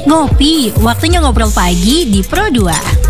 Ngopi, waktunya ngobrol pagi di Pro 2.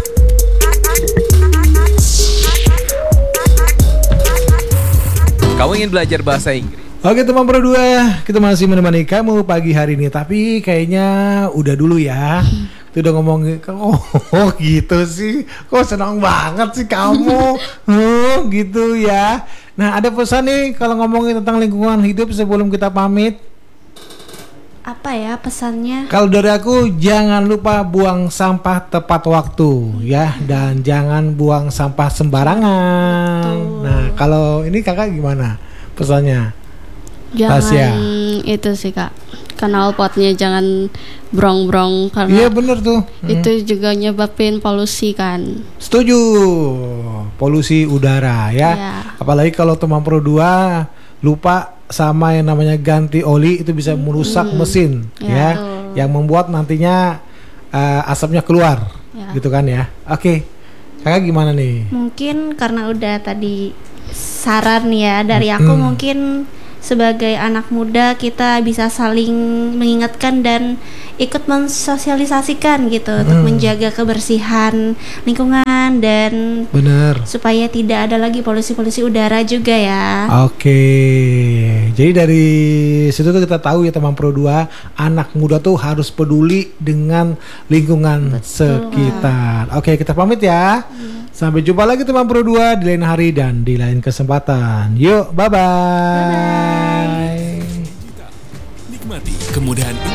Kamu ingin belajar bahasa Inggris? Oke teman Pro 2, kita masih menemani kamu pagi hari ini. Tapi kayaknya udah dulu ya. Itu udah ngomongin, gitu sih. Kok senang banget sih kamu. Gitu ya. Nah ada pesan nih kalau ngomongin tentang lingkungan hidup sebelum kita pamit. Apa ya pesannya? Kalau dari aku, jangan lupa buang sampah tepat waktu ya. Dan jangan buang sampah sembarangan. Nah kalau ini kakak gimana pesannya? Jangan Tasya. itu sih kak, knalpotnya jangan brong-brong karena Iya bener tuh. itu juga nyebabin polusi kan. Setuju. Polusi udara ya. Iya. Apalagi kalau teman Pro 2 lupa sama yang namanya ganti oli, itu bisa merusak mesin ya. Yang membuat nantinya asapnya keluar. Ya. Gitu kan ya. Oke. Kakak gimana nih? Mungkin karena udah tadi saran ya dari aku, mungkin sebagai anak muda kita bisa saling mengingatkan dan ikut mensosialisasikan gitu untuk menjaga kebersihan lingkungan dan Bener. supaya tidak ada lagi polusi-polusi udara juga ya. Oke. Jadi dari situ tuh kita tahu ya teman Pro 2, anak muda tuh harus peduli dengan lingkungan sekitar. Oke, kita pamit ya. Sampai jumpa lagi teman Pro 2 di lain hari dan di lain kesempatan. Yuk, bye-bye. Nikmati kemudahan